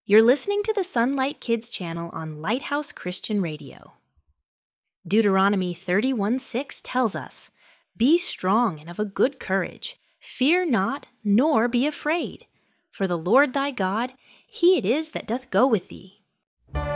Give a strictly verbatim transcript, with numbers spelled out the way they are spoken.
You're listening to the Sunlight Kids channel on Lighthouse Christian Radio. Deuteronomy thirty-one six tells us, "Be strong and of a good courage. Fear not, nor be afraid. For the Lord thy God, he it is that doth go with thee.